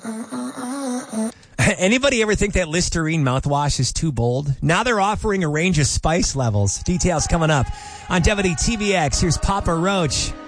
Anybody ever think that Listerine mouthwash is too bold? Now they're offering a range of spice levels. Details coming up on WTVX. Here's Papa Roach.